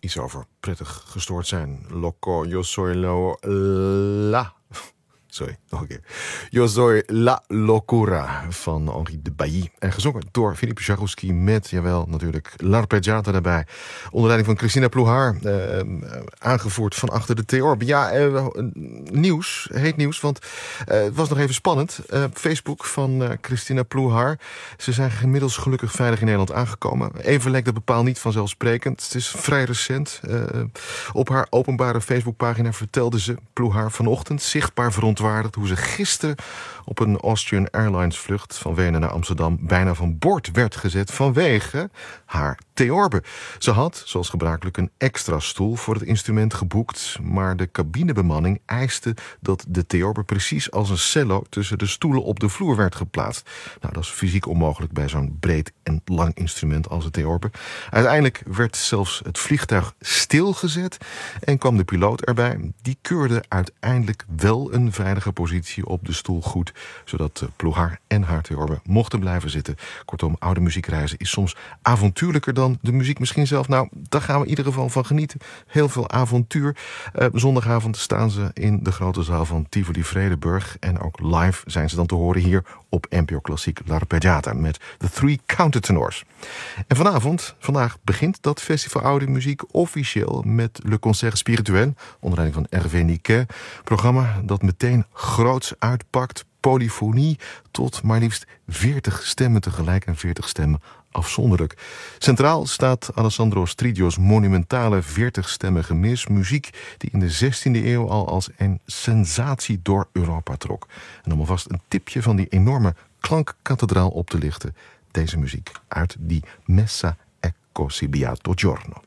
iets over prettig gestoord zijn. Loco, yo soy la... Sorry, nog een keer. Yo soy la locura van Henri de Bailly. En gezongen door Philippe Jarouski met, jawel, natuurlijk, L'Arpeggiata daarbij. Onder leiding van Christina Plouhar. Aangevoerd van achter de theorbe. Ja, nieuws, heet nieuws, want het was nog even spannend. Facebook van Christina Plouhar. Ze zijn inmiddels gelukkig veilig in Nederland aangekomen. Even lijkt dat bepaald niet vanzelfsprekend. Het is vrij recent. Op haar openbare Facebookpagina vertelde ze, Plouhar, vanochtend zichtbaar verontwaardigd hoe ze gisteren op een Austrian Airlines vlucht van Wenen naar Amsterdam bijna van boord werd gezet vanwege haar theorbe. Ze had, zoals gebruikelijk, een extra stoel voor het instrument geboekt, maar de cabinebemanning eiste dat de theorbe precies als een cello tussen de stoelen op de vloer werd geplaatst. Nou, dat is fysiek onmogelijk bij zo'n breed en lang instrument als de theorbe. Uiteindelijk werd zelfs het vliegtuig stilgezet en kwam de piloot erbij. Die keurde uiteindelijk wel een veilige positie op de stoel goed, zodat Plouhar en haar theorbe mochten blijven zitten. Kortom, oude muziekreizen is soms avontuurlijker dan de muziek misschien zelf. Nou, daar gaan we in ieder geval van genieten. Heel veel avontuur. Zondagavond staan ze in de grote zaal van Tivoli Vredenburg. En ook live zijn ze dan te horen hier op NPO Klassiek L'Arpeggiata met de Three Countertenors. En vandaag begint dat festival oude muziek officieel met Le Concert Spirituel, onder leiding van Hervé Niquet. Programma dat meteen groots uitpakt. Polyfonie tot maar liefst 40 stemmen tegelijk en 40 stemmen afzonderlijk. Centraal staat Alessandro Stridio's monumentale 40-stemmige mis. Muziek die in de 16e eeuw al als een sensatie door Europa trok. En om alvast een tipje van die enorme klankkathedraal op te lichten. Deze muziek uit die Messa e così beato giorno.